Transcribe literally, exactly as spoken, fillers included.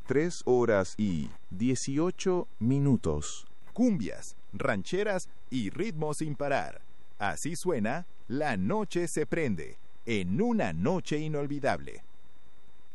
tres horas y dieciocho minutos. Cumbias, rancheras y ritmos sin parar. Así suena La Noche se prende, en una noche inolvidable.